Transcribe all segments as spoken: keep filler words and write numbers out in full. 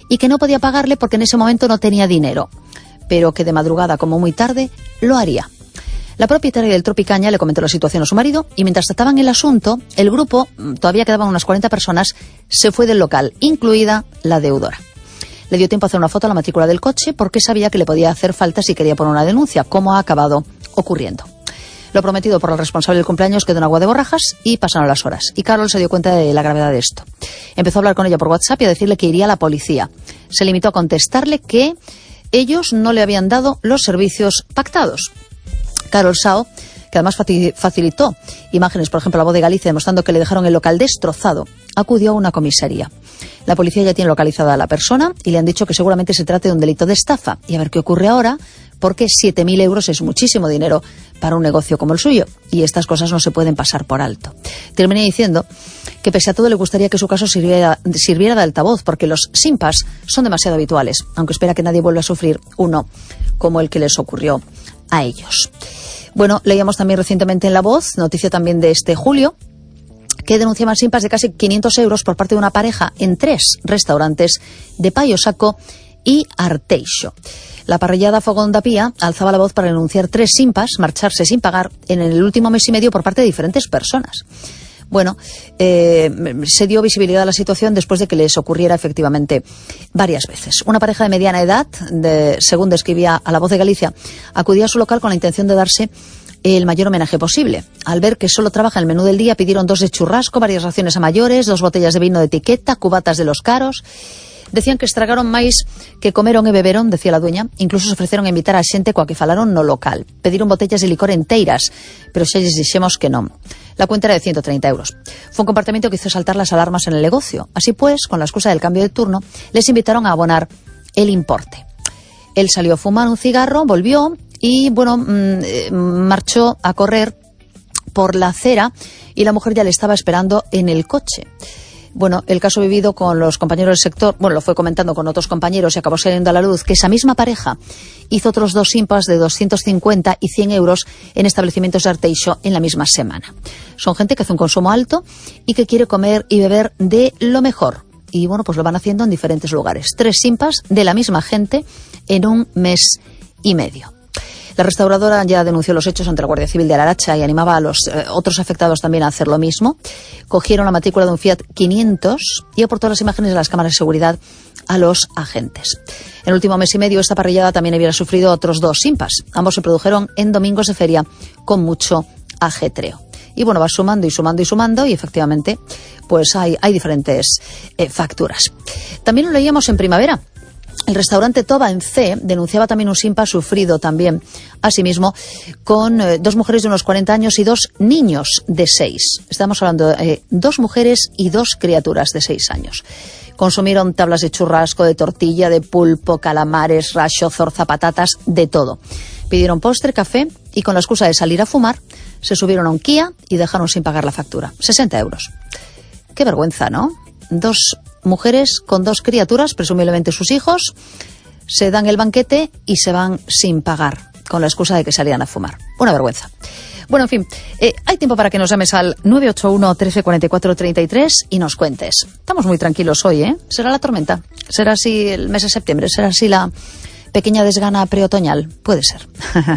y que no podía pagarle porque en ese momento no tenía dinero, pero que de madrugada, como muy tarde, lo haría. La propietaria del Tropicaña le comentó la situación a su marido y mientras trataban el asunto, el grupo, todavía quedaban unas cuarenta personas, se fue del local, incluida la deudora. Le dio tiempo a hacer una foto a la matrícula del coche porque sabía que le podía hacer falta si quería poner una denuncia, como ha acabado ocurriendo. Lo prometido por el responsable del cumpleaños quedó en agua de borrajas y pasaron las horas. Y Carol se dio cuenta de la gravedad de esto. Empezó a hablar con ella por WhatsApp y a decirle que iría a la policía. Se limitó a contestarle que ellos no le habían dado los servicios pactados. Carol Sao, que además facilitó imágenes, por ejemplo, a La Voz de Galicia, demostrando que le dejaron el local destrozado, acudió a una comisaría. La policía ya tiene localizada a la persona y le han dicho que seguramente se trate de un delito de estafa. Y a ver qué ocurre ahora, porque siete mil euros es muchísimo dinero para un negocio como el suyo. Y estas cosas no se pueden pasar por alto. Terminé diciendo que pese a todo le gustaría que su caso sirviera, sirviera de altavoz, porque los simpas son demasiado habituales, aunque espera que nadie vuelva a sufrir uno como el que les ocurrió a ellos. Bueno, leíamos también recientemente en La Voz, noticia también de este julio, que denunciaban simpas de casi quinientos euros por parte de una pareja en tres restaurantes de Paio Saco y Arteixo. La parrillada Fogón da Pía alzaba la voz para denunciar tres simpas marcharse sin pagar en el último mes y medio por parte de diferentes personas. Bueno, eh, se dio visibilidad a la situación después de que les ocurriera efectivamente varias veces. Una pareja de mediana edad, de, según describía a La Voz de Galicia, acudía a su local con la intención de darse el mayor homenaje posible. Al ver que solo trabaja el menú del día, pidieron dos de churrasco, varias raciones a mayores, dos botellas de vino de etiqueta, cubatas de los caros. Decían que estragaron máis que comeron e beberon, decía la dueña. Incluso se ofreceron a invitar a xente coa que falaron no local. Pediron botellas de licor enteiras, pero xa lles dixemos que non. La cuenta era de ciento treinta euros. Fue un comportamiento que hizo saltar las alarmas en el negocio. Así pues, con la excusa del cambio de turno, les invitaron a abonar el importe. Él salió a fumar un cigarro, volvió y, bueno, mmm, marchó a correr por la acera y la mujer ya le estaba esperando en el coche. Bueno, el caso vivido con los compañeros del sector, bueno, lo fue comentando con otros compañeros y acabó saliendo a la luz que esa misma pareja hizo otros dos simpas de doscientos cincuenta y cien euros en establecimientos de Arteixo en la misma semana. Son gente que hace un consumo alto y que quiere comer y beber de lo mejor. Y bueno, pues lo van haciendo en diferentes lugares. Tres simpas de la misma gente en un mes y medio. La restauradora ya denunció los hechos ante la Guardia Civil de Laracha y animaba a los eh, otros afectados también a hacer lo mismo. Cogieron la matrícula de un Fiat quinientos y aportó las imágenes de las cámaras de seguridad a los agentes. En el último mes y medio, esta parrillada también había sufrido otros dos simpas. Ambos se produjeron en domingos de feria con mucho ajetreo. Y bueno, va sumando y sumando y sumando y efectivamente pues hay, hay diferentes eh, facturas. También lo leíamos en Primavera. El restaurante Toba en C denunciaba también un simpa sufrido también, asimismo, con eh, dos mujeres de unos cuarenta años y dos niños de seis. Estamos hablando de eh, dos mujeres y dos criaturas de seis años. Consumieron tablas de churrasco, de tortilla, de pulpo, calamares, racho, zorza, patatas, de todo. Pidieron postre, café y con la excusa de salir a fumar, se subieron a un Kia y dejaron sin pagar la factura. sesenta euros. Qué vergüenza, ¿no? Dos mujeres con dos criaturas, presumiblemente sus hijos, se dan el banquete y se van sin pagar, con la excusa de que salían a fumar. Una vergüenza. Bueno, en fin, eh, hay tiempo para que nos llames al nueve ocho uno, trece, cuarenta y cuatro, treinta y tres y nos cuentes. Estamos muy tranquilos hoy, ¿eh? ¿Será la tormenta? ¿Será así el mes de septiembre? ¿Será así la pequeña desgana preotoñal? Puede ser.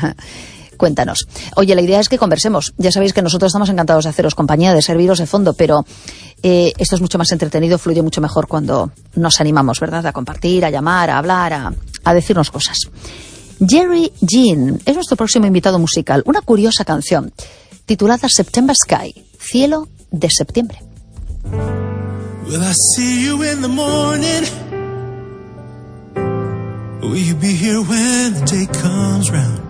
Cuéntanos. Oye, la idea es que conversemos. Ya sabéis que nosotros estamos encantados de haceros compañía, de serviros de fondo, pero eh, esto es mucho más entretenido, fluye mucho mejor cuando nos animamos, ¿verdad? A compartir, a llamar, a hablar, a, a decirnos cosas. Jerry Jean es nuestro próximo invitado musical. Una curiosa canción titulada September Sky, Cielo de Septiembre. Will I see you in the morning? Will you be here when the day comes round?